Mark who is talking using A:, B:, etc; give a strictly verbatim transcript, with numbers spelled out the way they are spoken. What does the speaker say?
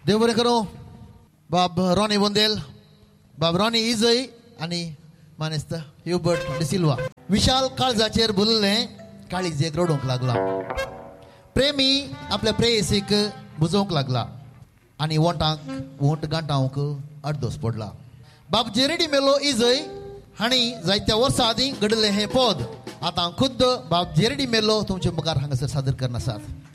A: देव बरें करूं. बाब रॉनी बोंदेल, बाब रॉनी इजय आनी मानेस्त ह्युबर्ट डिसिल्वा. विशाल काळजाचेर भुल्लें काळीजेक रडूंक लागला. प्रेमी आपल्या प्रेयसीक बुजोवंक लागला आनी वोंटांक वोंट गांठावंक अर्दोस पडला. बाब जेरेडी मेलो इजय हांणी जायत्या वर्सां आदीं घडलें हें पद आतां खुद्द बाब जेरेडी मेलो तुमचे मुखार हांगासर सादर करनासात.